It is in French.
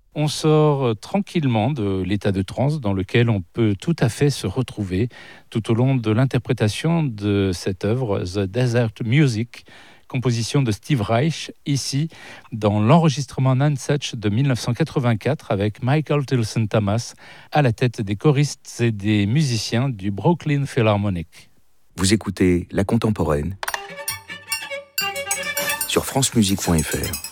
On sort tranquillement de l'état de transe dans lequel on peut tout à fait se retrouver tout au long de l'interprétation de cette œuvre, The Desert Music, composition de Steve Reich, ici dans l'enregistrement Nonesuch de 1984 avec Michael Tilson Thomas à la tête des choristes et des musiciens du Brooklyn Philharmonic. Vous écoutez La Contemporaine sur francemusique.fr.